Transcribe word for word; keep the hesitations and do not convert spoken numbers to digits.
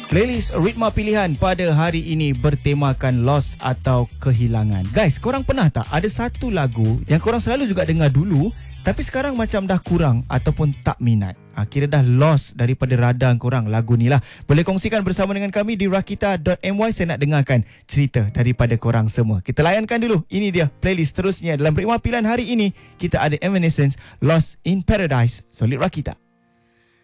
Playlist Ritma Pilihan pada hari ini bertemakan loss atau kehilangan. Guys, korang pernah tak ada satu lagu yang korang selalu juga dengar dulu, tapi sekarang macam dah kurang ataupun tak minat? Ha, kira dah lost daripada radar korang lagu ni lah. Boleh kongsikan bersama dengan kami di rakita dot my. Saya nak dengarkan cerita daripada korang semua. Kita layankan dulu. Ini dia playlist terusnya dalam Ritma Pilihan hari ini. Kita ada Evanescence, Lost in Paradise. Solid Rakita.